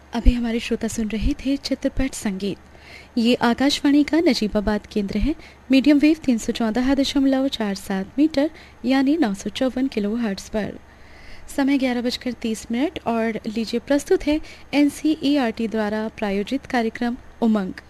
अभी हमारे श्रोता सुन रहे थे चित्रपट संगीत। ये आकाशवाणी का नजीबाबाद केंद्र है। मीडियम वेव 314.47 मीटर यानी 954 किलोहर्ट्ज़ पर। समय 11:30 और लीजिए प्रस्तुत है NCERT द्वारा प्रायोजित कार्यक्रम उमंग।